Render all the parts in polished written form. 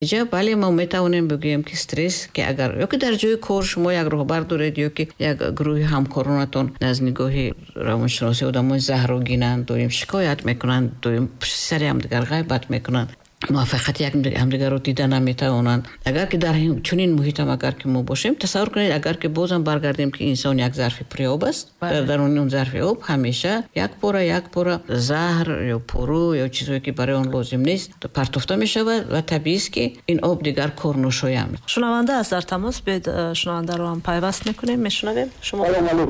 بله ما میتوانیم بگوییم که استرس که اگر یا که در جای کار شما یک راهبر دارید یا که یک گروه همکارانتون از نگاه روانشناسی آدمای زهرگینن داریم شکایت میکنن داریم سر هم دیگر غیبت میکنن موافقت همدیگر رو دیدن نمیتوانند. اگر که در چنین محیط هم اگر که ما باشیم تصور کنید اگر که بازم برگردیم که انسان یک ظرف پریاب است در درون اون ظرف آب همیشه یک پوره زهر یا پرو یا چیزی که برای اون لازم نیست پرتافته می شود و طبیعی است که این آب دیگر کار نشویم. شنونده است در تماس به شنونده رو هم پیوست میکنیم. میشنویم شما.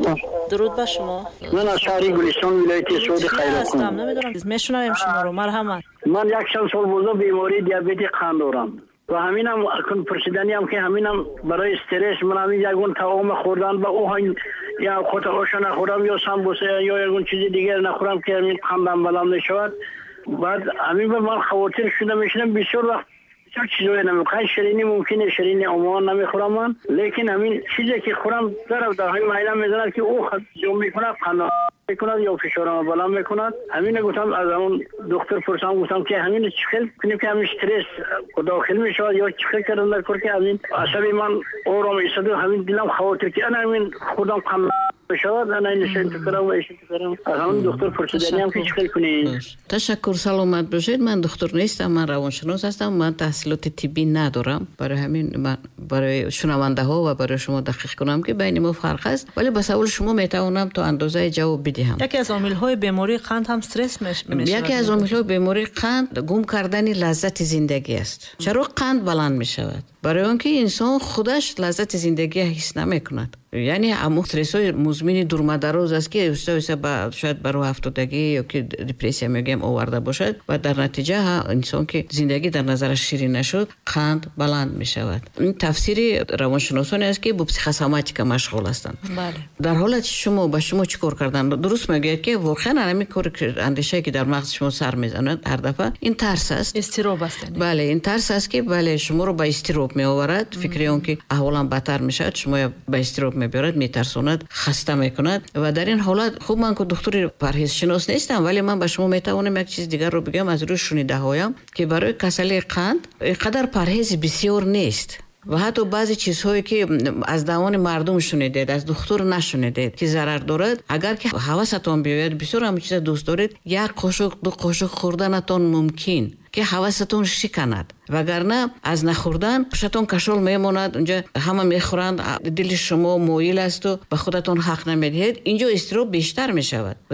درود بر شما. من از شهر گلستان ولایت سعود خیرات هستم. نمیدونم میشنویم شما رو. مرحمت. من یک سال بوده بیماری دیابت قند دارم و همینم اکن پرسیدنی هم که همینم برای استرس من همین یگون طعام خوردن با او یا خود آش نخورم یا سمبوسه یا یگون چیزی دیگر نخورم که همین قندم بلند نشود. بعد همین به من خواطر شده میشنم بسیار وقت چه چیزایی نمیخوام شیرینی ممکنه شیرینی عموما نمیخورم من لیکن همین چیزی که خورم در همین معده میزنه که او جو میکنه قند میکند یا فشارم بالا میکند. همین گفتم از اون دکتر پرسیدم گفتم که همین چخل کنیم که همین استرس داخل میشود یا چخل کردن کار که همین عصبی من آرام ایستاد همین دلم خاطر که انا همین خودم قند بشود انا این شنت کردم و ایشت کردم. از همین دکتر پرسیدنی هم که چخل کنین. تشکر سلامت باشید. من دکتر نیستم من روانشناس هستم. من تحصیلات طبی ندارم. برای همین من برای شنونده ها و برای شما دقیق کنم که بین ما فرق است ولی به سوال شما میتوانم تا اندازه جواب بدم. یکی از عامل‌های بیماری قند هم استرس میشه. یکی از عامل‌های بیماری قند گم کردن لذت زندگی است. چرا قند بلند میشود؟ برای اینکه انسان خودش لذت زندگی حس نمیکند. یعنی استرس‌های مزمن دورمدراز است که شاید برای افتادگی یا که دپرسیا میگیم آورده باشد و در نتیجه انسان که زندگی در نظرش شیرین نشد قند بلند میشود. این تفسیر روانشناسان است که با پسیخوسوماتیکا مشغول هستند. بله. در حالت شما با شما چیکار کردن؟ درست میگید که واقعا همین کار اندیشه که در مغز شما سر میزند هر دفعه این ترس است. استراب است. بله این ترس است که بله شما رو با استراب میآورد. فکر اون که احوالم بدتر میشد شما با استراب میبرد میترساند خسته میکند و در این حالت خوب من که دکتر پرهیز شناس نیستم ولی من به شما میتوانم یک چیز دیگر رو بگم از روی شنیده هایم که برای کسل قند اینقدر پرهیز بسیار نیست و حتی بعضی چیزهایی که از دوان مردم شنیدید از دکتر نشنیدید که ضرر دارد اگر که حواستون بیاید بسیار همین چیز دوست دارید یک قاشق دو قاشق خوردنتون ممکن که حواستون شکند وگرنه از نخوردن پشتون کشول میماند اونجا همه میخورند دل شما مویل است و به خودتون حق نمیدهید اینجا استراب بیشتر میشود و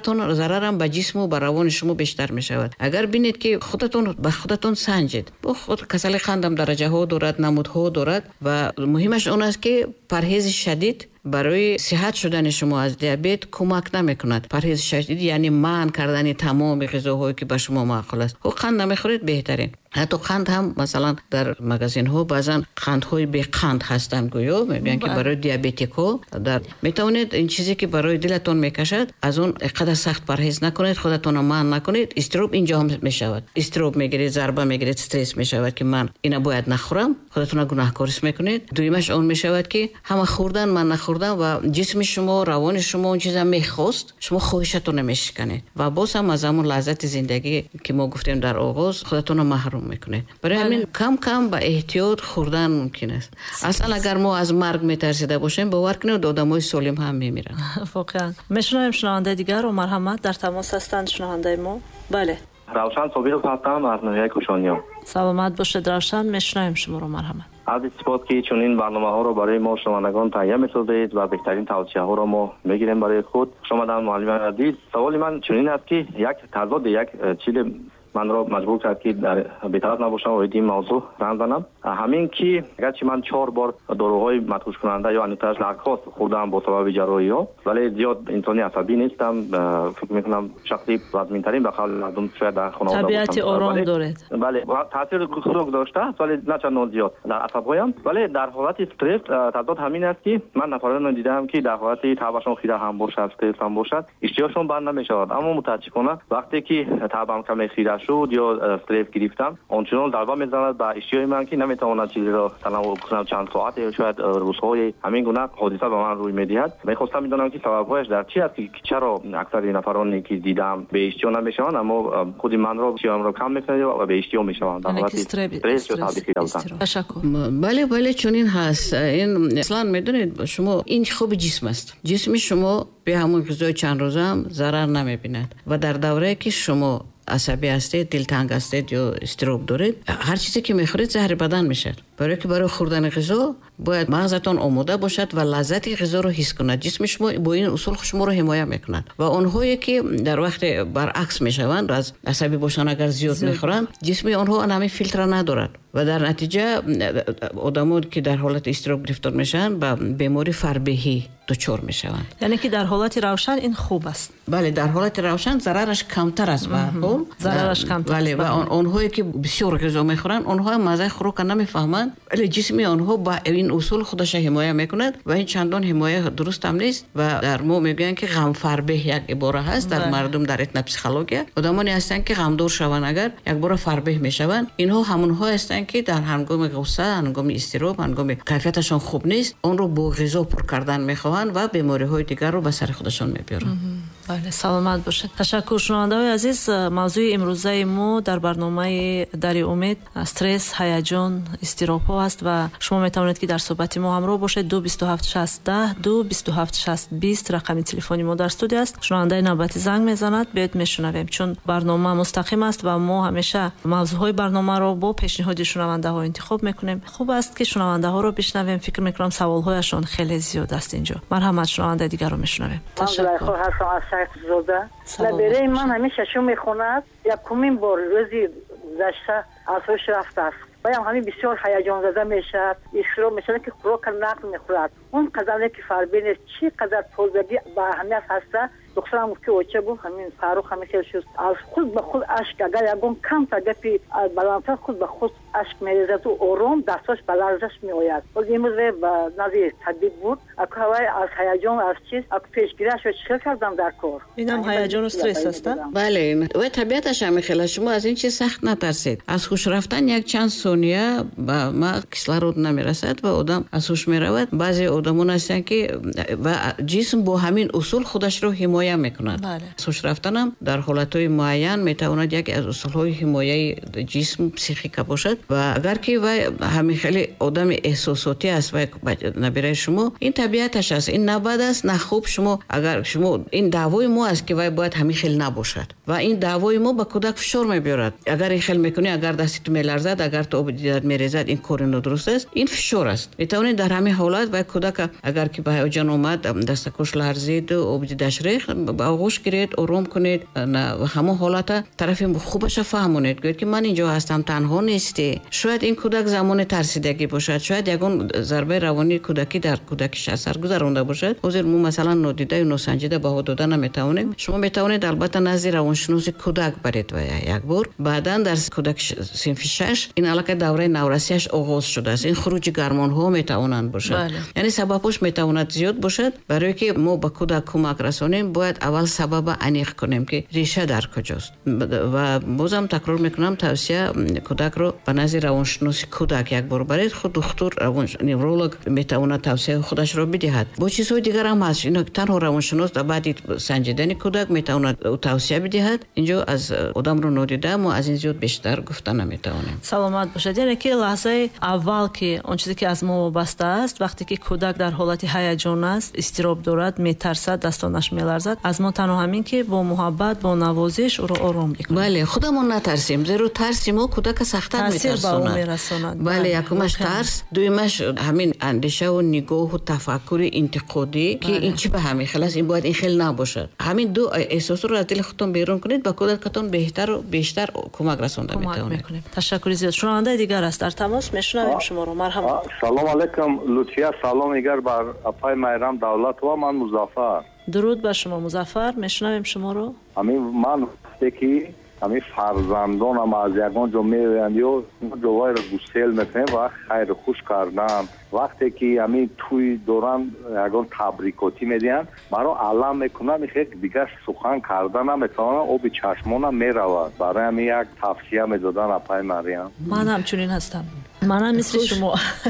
ضررم به جسم و به روان شما بیشتر میشود. اگر بینید که خودتون به خودتون سنجید با خود کسل قندم درجه ها دارد نمودها دارد و مهمش اون است که پرهیز شدید برای صحت شدن شما از دیابت کمک نمیکند. پرهیز شدید یعنی منع کردن تمام غذاهایی که به شما معقول است. خب قند نمیخورید بهترین. حتی قند هم مثلا در مغازین ها بعضا قندهای بی قند هستند گویا میگن که برای دیابتیک ها در میتونید این چیزی که برای دلتون میکشد از اون قدر سخت پرهیز نکنید خودتون منع نکنید. استراب اینجا هم میشود. استراب میگیرید ضربه میگیرید استرس میشود که من اینا باید نخورم خودتون گناهکاری میکنید. دویمش اون میشود که همه خوردن من نخوردن و جسم شما روان شما اون چیزا میخواست شما خواهشتون نمیشکنید و باز هم از همون لذت زندگی که ما گفتیم در آغاز خودتون محروم میکنید. برای همین کم کم با احتیاط خوردن ممکن است. اصلا اگر ما از مرگ میترسیده باشیم باور کنید آدمای سالم هم میمیرن. واقعا. میشنویم شنونده دیگر و مرحمت در تماس هستند شنونده ما. بله. روشن صابر هستم از ناحیه کوشانیام. سلامت باشید روشن. میشنویم شما رو مرحمت. از استفاده که چنین برنامه‌ها رو برای ما شنوندگان تهیه می‌سازید و بهترین توصیه‌ها رو ما می‌گیریم برای خود. شما در معلم عزیز سوال من چنین است که یک تضاد یک چیز من را مجبور کرد که در بی‌طرف نباشم و این موضوع راه زنم. همین که اگرچه من 4 بار داروهای مدهوش کننده یا انتی‌اش درخواست خوردم با سبب جراحی‌ها ولی زیاد انسانی عصبی نیستم. فکر می‌کنم شخصی وزن‌ترین به قول مردم شاید در خانواده طبیعت آرام دارد. بله تاثیر خوب گذاشته است ولی نه چندان زیاد در عصب‌هایم. ولی در حالت استرس تضاد همین است که من نفرات دیدم که در حالت تعبشون خیره هم باشد استرس هم باشد اشتهاشون بند نمی‌شود اما متأسفانه وقتی که تعبم کمی خیره шуд ё стресс гирифтам ончунон дарба мезанад ба иштиёи ман ки наметавонад чизеро танаввур кунам чанд соате ё шояд рӯзҳои ҳамин гуна ҳодиса ба ман рӯй медиҳад. Мехостам бидонам ки сабабҳояш дар чи аст ки чаро аксари нафароне ки дидам беиштиё намешаванд, аммо худи манро чиёмро кам мекунад ва беиштиё мешаванд. дар ҳолати стресс ё табдихи равзан. бале чунин ҳаст. ин аслан медонед шумо ин хоби ҷисм аст. ҷисми шумо бе ҳамон ғизои чанд рӯзам зарар намебинад ва дар даврае ки шумо асаби ҳастед, дилтанг ҳастед ё изтироб доред, ҳар чизе ки мехӯред заҳри бадан мешавад. барое ки барои хӯрдани ғизо бояд мағзатон омода бошад ва лаззати ғизоро ҳис кунад. ҷисми шумо бо ин усул шуморо ҳимоя мекунад ва онҳое ки дар вақте баръакс мешаванд, аз асаби бошанд агар зиёд мехӯранд, ҷисми онҳо ҳамин филтра надорад ва дар натиҷа одамон ки дар ҳолати изтироб гирифтор мешаванд ба бемори фарбеҳӣ дучор мешаванд. яъне ки дар ҳолати равшан ин хуб аст. бале дар ҳолати равшан зарараш камтар аст. зарараш камтар. бале ва онҳое ки бисёр ғизо мехӯранд, онҳо маззаи хӯрока намефаҳманд, вале ҷисми онҳо ба ин усул худаша ҳимоя мекунад ва ин чандон ҳимоя дурустам нест. ва дар мо мегӯянд ки ғамфарбеҳ як ибора ҳаст дар мардум, дар этнопсихология. одамоне ҳастанд ки ғамдор шаванд, агар якбора фарбеҳ мешаванд, инҳо ҳамонҳо ҳастанд ки дар ҳангоми ғусса, ҳангоми изтироб, ҳангоми кайфияташон хуб нест, онро бо ғизо пур кардан мехоҳанд ва бемориҳои дигарро ба сари худашон мебиёранд. бале, саломат бошед. ташаккур шунавандаҳои азиз. мавзӯи имрӯзаи мо дар барномаи Дари умед стресс, ҳаяҷон, изтиробҳо аст ва шумо метавонед ки дар суҳбати мо ҳамроҳ бошед. 22760 22760 рақами телефони мо дар студия аст. шунавандаи навбати занг мезанад, биёед мешунавем, чун барнома мустақим аст ва мо ҳамеша мавзӯъҳои барномаро бо пешниҳоди шунавандаҳо интихоб мекунем. хуб аст ки шунавандаҳоро бишнавем. фикр мекунам саволҳояшон хеле зиёд аст инҷо. марҳамат, шунавандаи дигарро мешунавем. ташаккур. набераи ман ҳамеша шо мехонад, якумин бор рӯзи гузашта аз ҳош рафтааст. ваям ҳамин бисёр ҳаяҷонзада мешавад, изтироб мешавад ки хӯрока нақл мехӯрад. он қадаре ки фарбе нест, чӣ қадар тозагӣ ба аҳамият ҳаста. духтарам гуфт ки оча гуфт ҳамин фарух ҳамеша шуст аз худ ба худ ашк, агар ягон камтар гапи баландтар худ ба худ ашк мерезаду ором дасташ ба ларзаш меояд. боз имрӯз ба назди табиб буд, аку ҳавай аз ҳаяҷон аз чиз аку пешгирашро чӣ кардам дар кор. инам ҳаяҷону стресс аст. бале, ва табиаташ ҳам хела. шумо аз ин чиз сахт натарсед. аз ҳуш рафтан як чанд сония ба ма кислород намерасад ва одам аз ҳуш меравад. баъзе одамон ҳастанд ки ва ҷисм бо ҳамин усул худашро ҳимоя мекунад. ҳуш рафтанам дар ҳолатҳои муайян метавонад яке аз усулҳои ҳимояи ҷисм психика бошад. ва агар ки вай ҳамин хеле одами эҳсосотӣ аст ва набираи шумо, ин табиаташ аст, ин на бад аст на хуб. шумо агар шумо ин даъвои мо аст ки вай бояд ҳамин хел набошад ва ин даъвои мо ба кӯдак фишор мебиёрад. агар ин хел мекунӣ, агар даститу меларзад, агар то оби дидат мерезад, ин кори нодуруст аст, ин фишор аст. метавонед дар ҳамин ҳолат вай кӯдака агар ки ба ҳаяҷон омад, дастакош ларзид, оби дидаш рехт, ба оғӯш гиред, ором кунед, ҳамон ҳолата тарафи хубаша фаҳмонед, гӯед ки ман инҷо ҳастам, танҳо нестӣ. шояд ин кӯдак замони тарсидагӣ бошад, шояд ягон зарбаи равонии кӯдакӣ дар кӯдакиш аз сар гузаронда бошад. ҳозир мо масалан нодидаю носанҷида баҳо дода наметавонем. шумо метавонед албатта назди равоншиноси кӯдак баред ва як бор баъдан дар кӯдаки синфи 6 ин аллакай давраи наврасияш оғоз шудааст. ин хуруҷи гармонҳо метавонанд бошад. яъне сабабҳош метавонад зиёд бошад. барое ки мо ба кӯдак кӯмак расонем, бояд аввал сабаба аниқ кунем ки реша дар куҷост. ва бозам такрор мекунам, тавсия кӯдакро ба назди равоншиноси кӯдак як бор баред. худ духтур невролог метавонад тавсияи худашро бидиҳад. бо чизҳои дигар ҳам ҳаст. ино танҳо равоншинос дар баъди санҷидани кӯдак метавонад тавсия бидиҳад. инҷо аз одамро нодида мо аз ин зиёд бештар гуфта наметавонем. саломат бошед. яъне ки лаҳзаи аввал ки он чизе ки аз мо вобаста аст, вақте ки кӯдак дар ҳолати ҳаяҷон аст, изтироб дорад, метарсад, дастонаш меларзад, аз мо танҳо ҳамин ки бо муҳаббат, бо навозиш ӯро ором бикунем. бале, худамон натарсем, зеро тарси мо кӯдака сахтар метарсонад. бале, якумаш тарс, дуюмаш ҳамин андешаву нигоҳу тафаккури интиқодӣ ки ин чӣ ба ҳамин хел аст, ин бояд ин хел набошад. ҳамин ду эҳсосро аз дили худтон берун кунед, ба кӯдакатон бештар кӯмак расонда метавонед. ташаккури зиёд. шунавандаи дигар аст дар тамос, мешунавем шуморо. марҳамат. салом алайкум лутфия, салом игар бар апай майрам давлатова. ман Музаффар. дуруд ба шумо Музаффар, мешунавем шуморо. ҳамин ман вақте ки ҳамин фарзандонам аз ягон ҷо меоянд ё ҷовайро гусел мекунем ва хайру хуш кардан. вақте ки ҳамин тӯй доранд ягон табрикотӣ медиҳанд, маро алам мекунанд, дигар сухан карда наметавонам, оби чашмонам меравад. барои ҳамин як тавсия медоданд апай Мариям. ман ҳамчунин ҳастам. манам мисли шумо.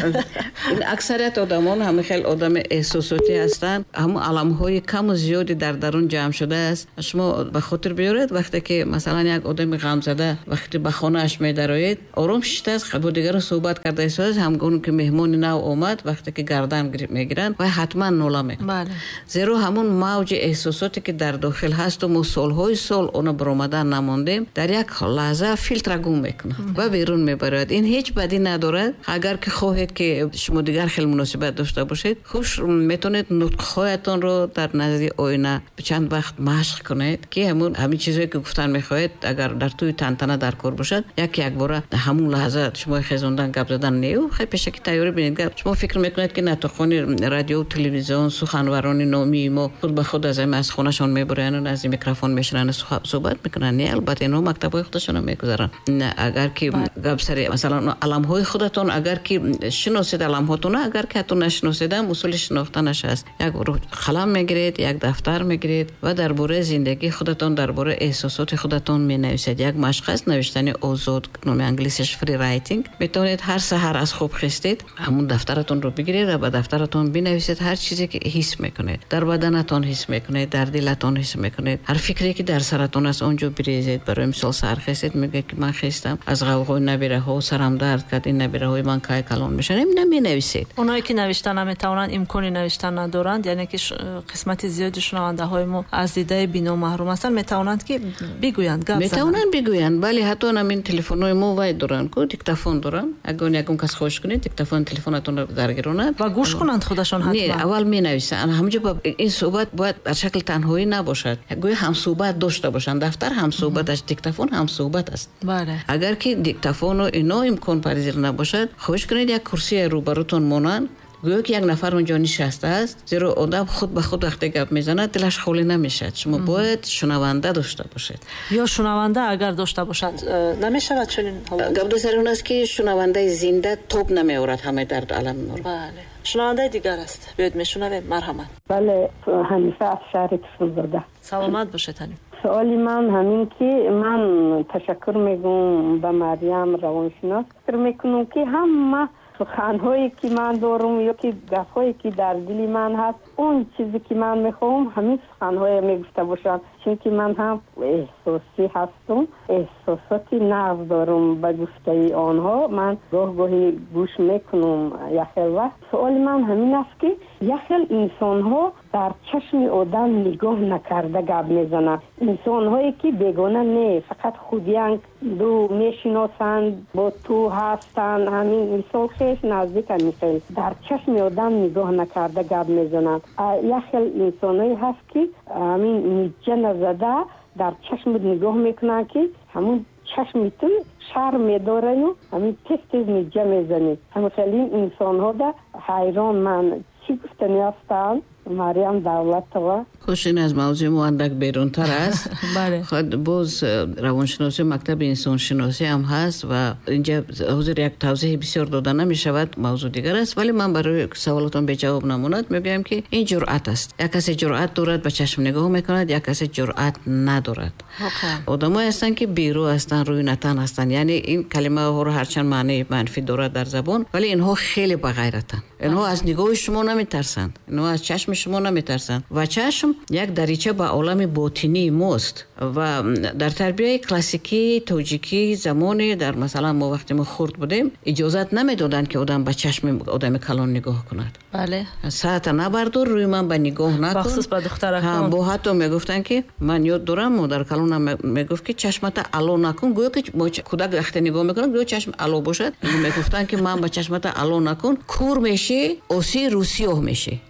аксарияти одамон ҳама хел одами эҳсосотӣ ҳастанд. ҳамон аламҳои каму зиёди дар дарун ҷамъ шудааст. шумо ба хотир биёред вақте ки масалан як одами ғамзада вақти ба хонааш медароед, ором шиштааст, бо дигарон суҳбат карда истодааст, ҳамгоне ки меҳмони нав омад, вақте ки гардан мегиранд, вай ҳатман нола мекунад. зеро ҳамон мавҷи эҳсосоте ки дар дохил ҳасту мо солҳои сол оно баромадан намондем, дар як лаҳза филтра гум мекунад ва берун мебарад. ин ҳеҷ бадӣ надорад. агар ки хоҳед ки шумо дигар хел муносибат дошта бошед, хуш метавонед нутқҳоятонро дар назди оина чанд вақт машқ кунед ки ҳамин чизое ки гуфтан мехоҳед, агар дар тӯи тантана дар кор бошад, як бора ҳамун лаҳза шумо хезондан гап задан нею хай пешаки тайёрӣ бинед гап. шумо фикр мекунед ки натоқони радио телевизион суханварони номии мо худ ба худ аз хонашон мебуранд, назди микрофон мешинанд, суҳбат мекунанд. не, албатта инҳо мактабҳои худашон мегузаранд. агар ки гап сари масалан аламҳои худатон, агар ки шиносед аламҳотона, агар ки ҳатто нашиноседам, усули шинохтанаш аст. як қалам мегиред, як дафтар мегиред ва дар бораи зиндагии худатон, дар бораи эҳсосоти худатон менависед. як машқ аст, навиштани озод, номи англисиш free writing. метавонед ҳар саҳар аз хоб хистед, ҳамун дафтаратонро бигиред ва ба дафтаратон бинависед ҳар чизе ки ҳис мекунед. дар баданатон ҳис мекунед, дар дилатон ҳис мекунед. ҳар фикре ки дар саратон аст онҷо бирезед. барои мисол сар хистед, мегӯед ки ман хистам, аз ғавғои набираҳо сарам дард кард, ин набираҳои ман кай калон мешан. менависед. онҳое ки навишта наметавонанд, имкони навишта надоранд, яъне ки қисмати зиёди шунавандаҳои мо аз дидаи бино маҳрум ҳастанд, метавонанд ки бигӯянд, гап зананд. метавонанд бигӯянд, бале ҳатто намин телефонҳои мо вай доранд, ку диктафон доранд. ягон кас хоҳиш кунед, диктафон телефонатонро даргиронад ва гӯш кунанд худашон. ҳатман не, аввал менависанд. ҳамҷо ин суҳбат бояд дар шакли танҳоӣ набошад. гӯё ҳамсуҳбат дошта бошанд. дафтар ҳамсуҳбат аст, диктафон ҳамсуҳбат аст. бале. агар ки диктафону ино имконпазир набошад, хоҳиш кунед як курсие рӯбарутон монанд, гӯё ки як нафар онҷо нишастааст. зеро одам худ ба худ вақте гап мезанад, дилаш холӣ намешавад. шумо бояд шунаванда дошта бошед. ё шунаванда агар дошта бошад, намешавад чунин ҳолат. гапда сар он аст ки шунавандаи зинда тоб намеорад ҳамаи дарду аламро. бале. шунавандаи дигар аст. биёед мешунавем. марҳамат. бале, ҳанифа аз шаҳри Кишварзода. саломат бошед ҳаниф. суоли ман ҳамин ки ман ташаккур мегӯям ба Марьям равоншинос. фикр мекунам ки ҳама суханҳое ки ман дорам ё ки гафҳое ки дар дили ман ҳаст, он чизе ки ман мехоҳам ҳамин суханҳое мегуфта бошам, чунки ман ҳам эҳсосӣ ҳастам, эҳсосоти нав дорам. ба гуфтаи онҳо ман гоҳ-гоҳи гӯш мекунам яхел вақт. суоли ман ҳамин аст ки яхел инсонҳо дар чашми одам нигоҳ накарда гап мезананд. инсонҳое ки бегона не, фақат худиян ду мешиносанд, бо ту ҳастанд, ҳамин мисол хеш наздик мисол дар чашми одам нигоҳ накарда гап мезананд. яхел инсонҳое ҳаст ки ҳамин ниҷа назада дар чашмит нигоҳ мекунанд ки ҳамун чашми ту шарм медораю, ҳамин тез ниҷа мезанӣ. ҳамин инсонҳо да ҳайрон ман чӣ гуфтани ҳастанд. Марьям Давлатова. خوش این از موضوع ما اندک بیرونتر است. خود باز روانشناسی مکتب انسان شناسی هم هست و اینجا حضور یک توضیح بسیار داده نمی شود، موضوع دیگر است، ولی من برای سوالاتون به جواب نموند میگم که این جرأت است. یک کسی جرأت دارد به چشم نگاه میکند، یک کسی جرأت ندارد. آدمایی هستند که بیرو هستند، روی نتن هستند، یعنی این کلمه ها رو هرچند معنی منفی دارد در زبان، ولی اینها خیلی با غیرتند. اینها از نگاه شما نمیترسند، اینها از چشم شما نمیترسند و چشم یک دریچه به عالم باطنی ماست و در تربیه کلاسیکی توجیکی زمانی در مثلا ما وقتی ما خرد بودیم اجازت نمیدادند که آدم به چشم آدم کلان نگاه کند. بله. ساعت نبردار روی من به نگاه نکن. بخصوص به دخترکان. با حتی میگفتن که من یاد دارم مادر کلانم میگفت که چشمت الو نکن، گویا که کودک وقتی نگاه میکنه گویا چشم الو باشد. میگفتن که من به چشمت الو نکن، کور میشه، اوسی روسیاه میشه.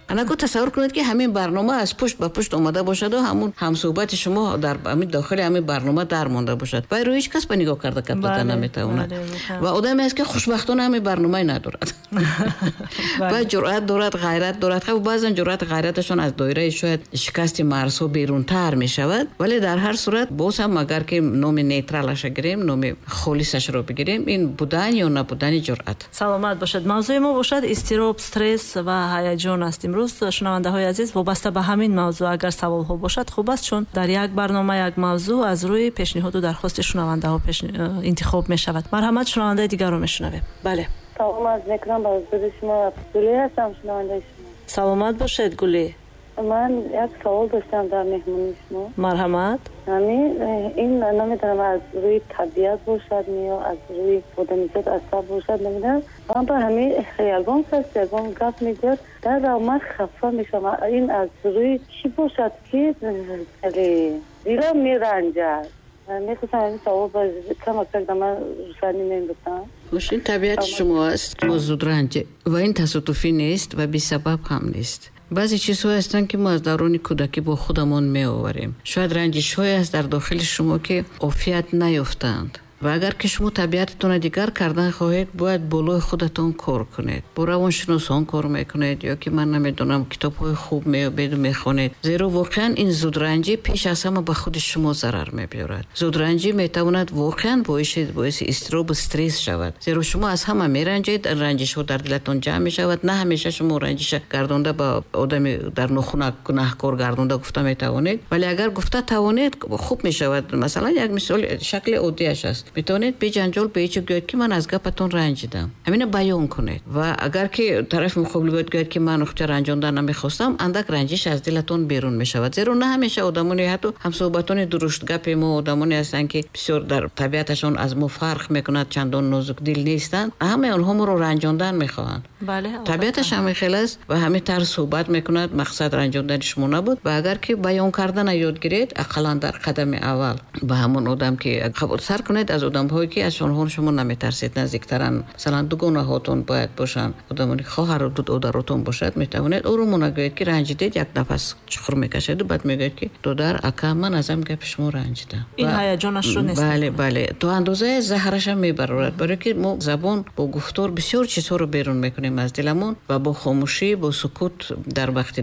анагу тасаввур кунед ки ҳамин барнома аз пушт ба пушт омада бошаду ҳамун ҳамсӯҳбати шумо дар ҳамин дохили ҳамин барнома дар монда бошад ва рӯи ҳеҷ кас ба нигоҳ карда кардода наметавонад ва одаме аст ки хушбахтона ҳамин барномаи надорад ва ҷуръат дорад, ғайрат дорад. хаб баъзан ҷуръат ғайраташон аз доираи шояд шикасти марзҳо берунтар мешавад, вале дар ҳар сурат боз ҳам агар ки номи нейтралаша гирем, номи холисашро бигирем, ин будан ё набудани ҷуръат. саломат бошед. мавзӯи мо бошад изтироб, стресс ва ҳаяҷон аст. имрӯз шунавандаҳои азиз, вобаста ба ҳамин мавзӯъ агар саволҳо бошад, хуб аст, чун дар як барнома як мавзӯъ аз рӯи пешниҳоду дархости шунавандаҳо интихоб мешавад. марҳамат, шунавандаи дигарро мешунавем. бале, саломат мекунам ба ҳузури шумо. гулӣ ҳастам, шунавандаи шумо. саломат бошед гулӣ. ман як савол доштам дар меҳмони шумо. марҳамат. ин намедонам аз рӯи табиат бошад ё аз рӯи одамизод асаб бошад, намедонам. ман ба ҳамин ягон кас ягон гап мегӯяд, даррав ман хафа мешавам. ин аз рӯи чӣ бошад ки дилам меранҷад? мехостам ин савол ба камакак да ман рӯшанӣ мендодам. ин табиати шумо аст, мо зудранҷ ва ин тасодуфӣ нест ва бисабаб ҳам нест. баъзе чизҳое ҳастанд ки мо аз даврони кӯдакӣ бо худамон меоварем. шояд ранҷишҳое аст дар дохили шумо ки офият наёфтаанд. ва агар ки шумо табиататонро дигар кардан хоҳед, бояд болои худатон кор кунед. бо равоншиносон кор мекунед ё ки ман намедонам китобҳои хуб меёбеду мехонед. зеро воқеан ин зудранҷӣ пеш аз ҳама ба худи шумо зарар мебиёрад. зудранҷӣ метавонад воқеан боиси изтиробу стресс шавад. зеро шумо аз ҳама меранҷед, ранҷишҳо дар дилатон ҷамъ мешавад. на ҳамеша шумо ранҷиша гардонда ба одами дар нохунак гунаҳкор гардонда гуфта метавонед, вале агар гуфта тавонед хуб мешавад. масалан як мисоли шакли оддияш аст. метавонед беҷанҷол ба ичо гӯед ки ман аз гапатон ранҷидам. ҳамина баён кунед. ва агар ки тарафи муқобил гӯед ки ман ухтя ранҷондан намехостам, андак ранҷиш аз дилатон берун мешавад. зеро на ҳамеша одамони ҳатто ҳамсӯҳбатони дуруштгапи мо одамоне ҳастанд ки бисёр дар табиаташон аз мо фарқ мекунад, чандон нозукдил нестанд. ҳамаи онҳо моро ранҷондан мехоҳанд. табиаташ ҳамин хел аст ва ҳамин тарз суҳбат мекунад. мақсад ранҷондани шумо набуд. ва агар ки баён кардана ёд гиред, ақаллан дар қадами аввал ба ҳамон одам ки сар кунед аз одамҳое ки аз онҳо шумо наметарсед, наздиктаран. масалан дугонаҳотон бояд бошанд, одамони хоҳару додаротон бошад, метавонед орумона гӯед ки ранҷидед, як нафас чуқур мекашеду баъд мегӯед ки додар, ака, ман аз ҳам гапи шумо ранҷидам. ин ҳаяҷонашро нест. бале то андозае заҳраша мебарорад, барои ки мо забон бо гуфтор бисёр чизҳоро берун мекунем аз диламон ва бо хомӯшӣ, бо сукут дар вақти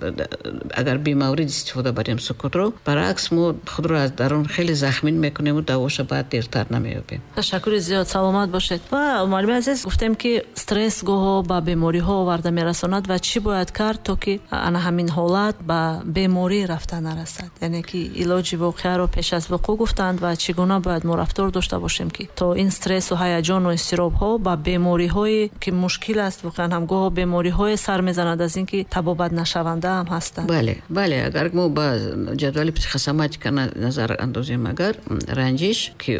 агар бемаврид истифода барем сукутро, баръакс мо худро аз дарун хеле захмин мекунему давоша баъд дертар намеёбем. ташаккури зиёд, саломат бошед. ва муаллими азиз, гуфтем ки стресс гоҳо ба бемориҳо оварда мерасонад ва чӣ бояд кард то ки ана ҳамин ҳолат ба беморӣ рафта нарасад. яъне ки илоҷи воқеаро пеш аз вуқӯъ гуфтанд ва чӣ гуна бояд мо рафтор дошта бошем ки то ин стрессу ҳаяҷону изтиробҳо ба бемориҳое ки мушкил аст, воқеан ҳам гоҳо бемориҳое сар мезанад аз ин ки табобат нашаванда ҳам ҳастанд. бале агар мо ба ҷадвали психосоматика назар андозем, агар ранҷиш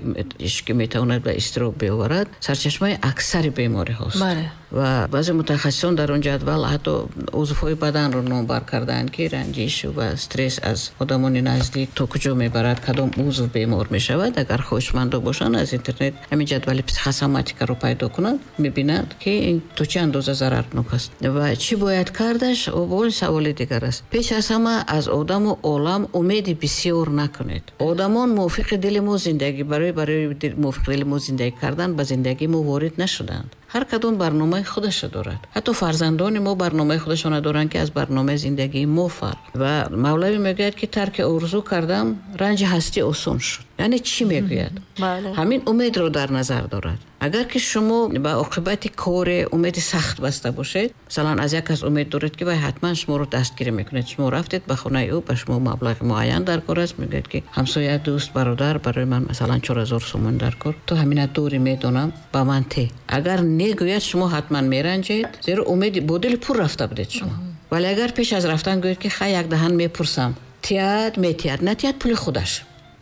ки метавонад ба изтироб биоварад, сарчашмаи аксари бемориҳост. ва баъзе мутахассисон дар он ҷадвал ҳатто узвҳои баданро номбар кардаанд ки ранҷиш ва стресс аз одамони наздик то куҷо мебарад, кадом узв бемор мешавад. агар хоҳишмандо бошанд, аз интернет ҳамин ҷадвали психосоматикаро пайдо кунад, мебинад ки ин то чӣ андоза зарарнок аст ва чӣ бояд кардаш. саволи дигар аст. пеш аз ҳама аз одаму олам умеди бисёр накунед. одамон мувофиқи дили мо зиндагӣ барои мувофиқи дили мо зиндагӣ кардан ба зиндагии мо ворид нашуданд. ҳар кадом барномаи худашро дорад. ҳатто фарзандони мо барномаи худашонро доранд ки аз барномаи зиндагии мо фарқ. ва мавлавӣ мегӯяд ки тарки орзу кардам, ранҷи ҳастӣ осон шуд. яъне чӣ мегӯяд? ҳамин умедро дар назар дорад. агар ки шумо ба оқибати коре умеди сахт баста бошед, масалан аз як кас умед доред ки вай ҳатман шуморо дастгирӣ мекунед, шумо рафтед ба хонаи ӯ, ба шумо маблағи муайян дар кор аст, мегӯяд ки ҳамсоя, дӯст, бародар барои ман масалан 4000 сомон дар кор, то ҳамина дори медонам, ба ман те. агар негӯяд, шумо ҳатман меранҷед, зеро умеди бо дили пур рафта будед шумо. вале агар пеш аз рафтан гӯед ки хай як даҳан мепурсам, тияд метияд, натияд, пули худаш.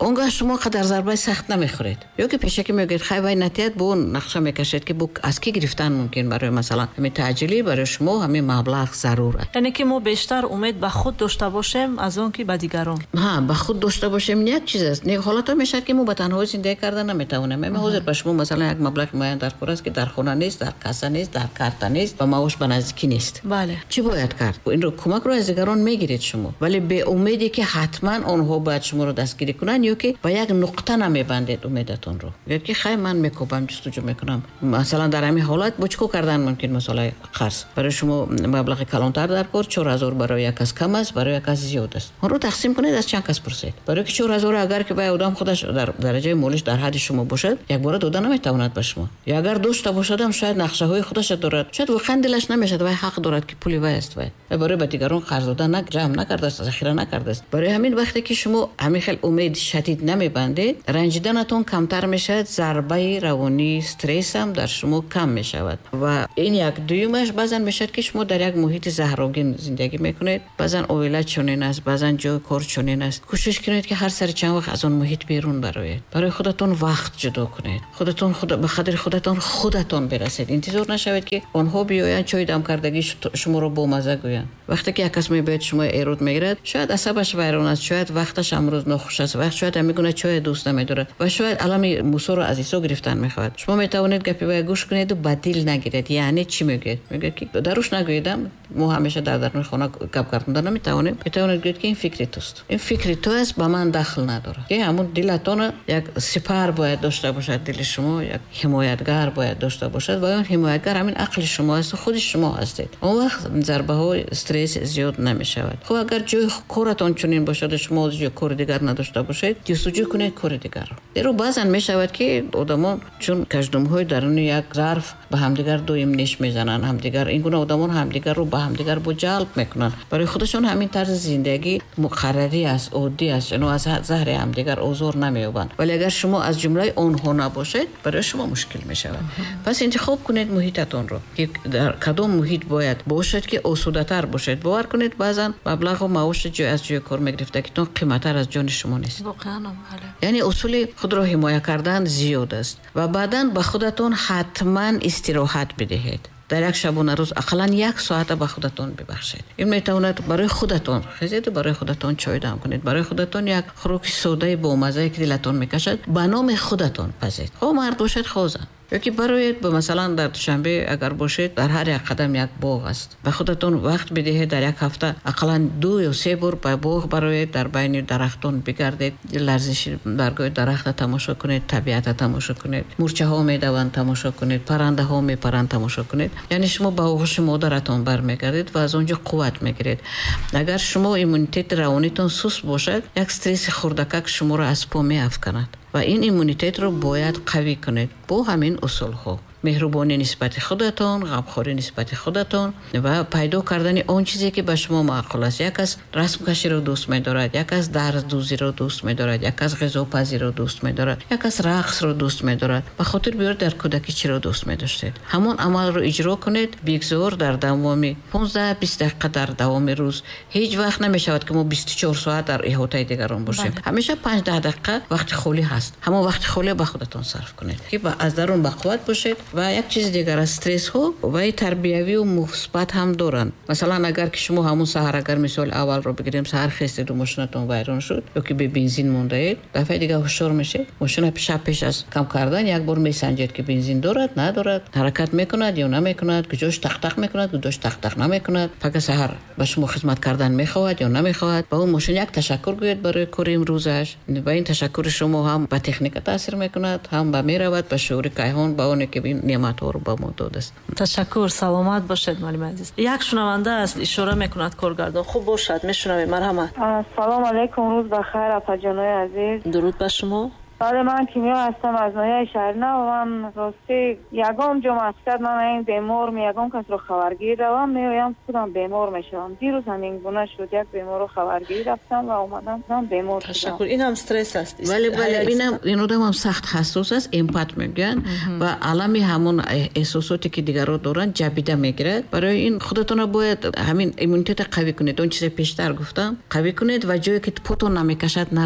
اونگاه شما قدر ضربه سخت نمیخورید یا که پیشکی میگید خیلی وای نتیجه بو نقشه میکشید که بو از کی گرفتن ممکن برای مثلا همین تعجیلی برای شما همین مبلغ ضروره. یعنی که ما بیشتر امید به خود داشته باشیم از اون که به دیگران. ها به خود داشته باشیم یک چیز است. نه حالت میشه که ما به تنهایی زندگی کردن نمیتونیم. من حاضر به شما مثلا یک مبلغ معین در خور است که در خانه نیست، در کاسه نیست، در کارت نیست و معاش به نزدیکی نیست. بله. چی باید کرد؟ این رو کمک رو از دیگران میگیرید شما. ولی به امیدی که حتما آنها باید شما رو دستگیری کنن یا که به یک نقطه نمیبندید امیدتون رو. میگه که خیلی من میکوبم جستجو میکنم. مثلا در همین حالت بچکو کردن ممکن مثلا قرض. برای شما مبلغ کلانتر در کار 4000 برای یک کس کم است، برای یک کس زیاد است. اون رو تقسیم کنید از چند کس پرسید. برای که 4000 اگر که به آدم خودش در درجه مالیش در حد شما باشد، یک بار دادن نمیتواند به شما. یا اگر داشته باشد هم شاید نقشه های خودش دارد. شاید واقعا دلش نمیشد و حق دارد که پولی وای است و برای به دیگران قرض دادن جمع نکرده است، ذخیره نکرده است. برای همین وقتی که شما همین خیلی امید شدید نمیبندید، رنجیدنتون کمتر میشد، ضربه روانی استرس هم در شما کم میشود و این یک دویمش بعضا میشد که شما در یک محیط زهراگین زندگی میکنید. بعضا اویلت چنین است، بعضا جای کار چنین است. کوشش کنید که هر سر چند وقت از اون محیط بیرون برایید. برای خودتون وقت جدا کنید. خودتون به خاطر خودتون برسید. انتظار نشوید که آنها بیاین چای دم کردگی شما رو با مزه گوین. وقتی که یک کس میباید شما ایراد میگیرد، شاید عصبش ویران است، شاید وقتش امروز ناخوش است، وقت شاید میگونه چای دوست نمیداره و شاید علم موسی رو از عیسی گرفتن میخواد. شما میتوانید گپی وای گوش کنید و بدیل نگیرید. یعنی چی میگید؟ میگه که دروش نگویدم، ما همیشه در خانه گپ کردن نمیتوانیم. میتوانید بگید که این فکری توست، این فکری تو است، با من دخل نداره. که همون دلتون یک سپر باید داشته باشد، دل شما یک حمایتگر باید داشته باشد و اون حمایتگر همین عقل شما است، خود شما هستید. اون وقت ضربه های استرس زیاد نمیشود. خب اگر جای کارتون چنین باشد شما جای کار دیگر نداشته باشید، جستجو کنید کار دیگر رو. درو بعضن میشود که آدمان چون کژدم‌های درون یک ظرف به همدیگر دویم نیش میزنن، همدیگر این گونه آدمان همدیگر رو به همدیگر با جلب میکنن. برای خودشون همین طرز زندگی مقرری است، عادی است، اینو از زهر همدیگر آزار نمییابند. ولی اگر شما از جمله آنها نباشید برای شما مشکل میشود. پس انتخاب کنید محیطتون رو که در کدام محیط باید باشد که آسوده تر باشید. باور کنید بعضن مبلغ و معاش جای از جای کار میگرفته که تون قیمت‌تر از جان شما نیست. واقعا بله. یعنی اصول خود را حمایت کردن زیاد است و بعداً به خودتون حتما استراحت بدهید. در یک شبانه روز اقلا 1 ساعت به خودتون ببخشید. این میتواند برای خودتون خیزید، برای خودتون چای دم کنید، برای خودتون یک خوراک ساده با مزه که دلتون میکشد به نام خودتون پزید. خب مرد باشید خوزن یکی برای مثلا در دوشنبه اگر باشید در هر یک قدم یک باغ است. به خودتون وقت بدهید در یک هفته اقلا 2 یا 3 بار به باغ برای در بین درختان بگردید، لرزش برگای درخت تماشا کنید، طبیعت تماشا کنید، مورچه ها میدوند تماشا کنید، پرنده ها میپرند تماشا کنید. یعنی شما به آغوش مادرتون برمیگردید و از اونجا قوت میگیرید. اگر شما ایمونیته روانیتون سست باشد، یک استرس خردکک شما را از پا میافکند و این ایمونیته رو باید قوی کنید با همین اصول ها. مهربانی نسبت خودتون، غمخوری نسبت خودتون و پیدا کردن اون چیزی که به شما معقول است. یک از رسم کشی رو دوست می‌دارد، یک از درس دوزی رو دوست می‌دارد، یک از غذا پزی رو دوست می‌دارد، یک از رقص رو دوست می‌دارد. به خاطر بیار در کودکی چی رو دوست می‌داشتید. همون عمل رو اجرا کنید. بگذار در دوام 15-20 دقیقه در دوام روز. هیچ وقت نمی‌شود که ما 24 ساعت در احاطه دیگران باشیم. همیشه 5-10 دقیقه وقت خالی هست. همون وقت خالی به خودتون صرف کنید که از درون بقوت باشید. و یک چیز دیگر استرس ها و تربیوی و مثبت هم دارن. مثلا اگر که شما همون سحر اگر مثال اول رو بگیریم، سحر خستید و ماشینتون ویران شد یا که به بنزین مونده اید، دفعه دیگه هوشیار میشید. ماشین پیش از کم کردن یک بار میسنجید که بنزین دارد ندارد، حرکت میکند یا نمیکند، کجاش تق تق میکند، کجاش تق تق نمیکند، فقط سحر به شما خدمت کردن میخواهد یا نمیخواهد. با اون ماشین یک تشکر گوید برای کار امروزش. و این تشکر شما هم به تکنیک تاثیر میکند، هم به میرود به شعور کیهان، با اون که نعمت ها رو با ما داده است. تشکر. سلامت باشید معلم عزیز. یک شنونده است اشاره میکند کارگردان. خوب باشد میشنویم. مرحمت. سلام علیکم، روز بخیر اپا جانای عزیز. درود بر شما. بله، من کیمیا هستم از ناحیه شهرنو و من راستی یگام جو مقصد من این بیمار یگام کس رو خبرگیر روم میایم خودم بیمار میشم. دیروز همین گونه شد، یک بیمار رو خبرگیر رفتم و اومدم من بیمار شدم. تشکر. این هم استرس است. بله این آدم هم سخت حساس است، امپات میگن و علمی همون احساساتی که دیگران دارن جبیده میگیره. برای این خودتون باید همین ایمونیته قوی کنید. اون چیز پیشتر گفتم قوی کنید و جایی که پاتون نمیکشد نروید.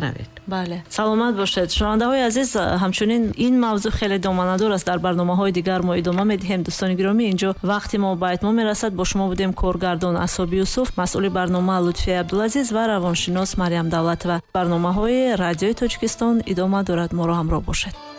бале, саломат бошед. шунавандаҳои азиз, ҳамчунин ин мавзӯъ хеле доманадор аст. дар барномаҳои дигар мо идома медиҳем. дӯстони гиромӣ, инҷо вақти мо ба этмом мерасад. бо шумо будем коргардон Асоби Юсуф, масъули барнома Лутфия Абдулазиз ва равоншинос Мариям Давлатова. барномаҳои радиои Тоҷикистон идома дорад. моро ҳамроҳ бошед.